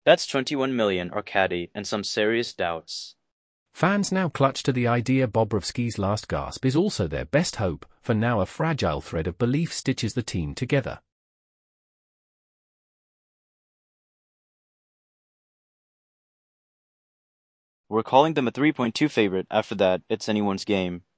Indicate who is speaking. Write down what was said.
Speaker 1: That's 21 million Arkady and some serious doubts.
Speaker 2: Fans now clutch to the idea Bobrovsky's last gasp is also their best hope, for now a fragile thread of belief stitches the team together.
Speaker 1: We're calling them a 3.2 favorite. After that, it's anyone's game.